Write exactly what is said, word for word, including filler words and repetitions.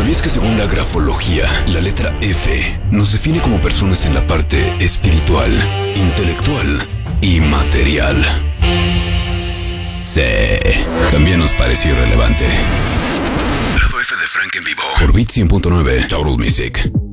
¿Sabías que según la grafología, la letra F nos define como personas en la parte espiritual, intelectual y material? Sí, también nos pareció irrelevante. Lado F de Frank en vivo por Beat cien punto nueve Total Music.